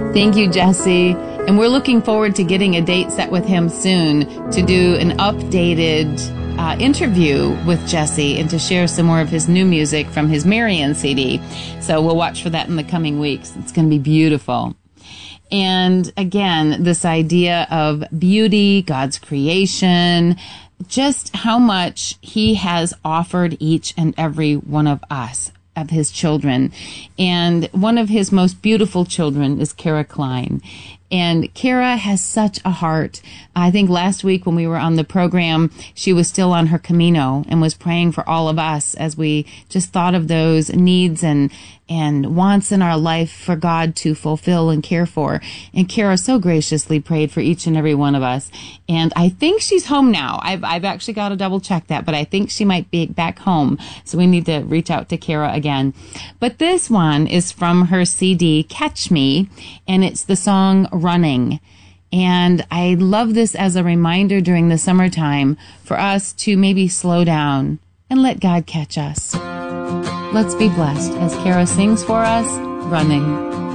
Thank you, Jesse. And we're looking forward to getting a date set with him soon to do an updated interview with Jesse and to share some more of his new music from his Marion CD. So we'll watch for that in the coming weeks. It's going to be beautiful. And again, this idea of beauty, God's creation, just how much he has offered each and every one of us, of his children. And one of his most beautiful children is Kara Klein. And Kara has such a heart. I think last week when we were on the program, she was still on her Camino and was praying for all of us as we just thought of those needs and wants in our life for God to fulfill and care for. And Kara so graciously prayed for each and every one of us. And I think she's home now. I've actually got to double check that, but I think she might be back home. So we need to reach out to Kara again. But this one is from her CD, Catch Me, and it's the song Running. And I love this as a reminder during the summertime for us to maybe slow down and let God catch us. Let's be blessed as Kara sings for us, Running.